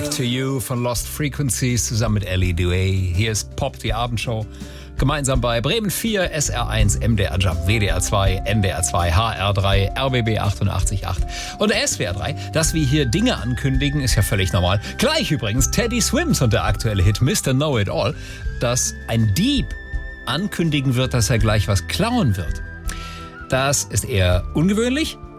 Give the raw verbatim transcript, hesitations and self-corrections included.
Back to You von Lost Frequencies zusammen mit Ellie Duay. Hier ist Pop, die Abendshow. Gemeinsam bei Bremen vier, S R eins, M D R Jump, W D R zwei, N D R zwei, H R drei, R B B achtundachtzig Komma acht und S W R drei. Dass wir hier Dinge ankündigen, ist ja völlig normal. Gleich übrigens Teddy Swims und der aktuelle Hit Mister Know-It-All, dass ein Dieb ankündigen wird, dass er gleich was klauen wird. Das ist eher ungewöhnlich.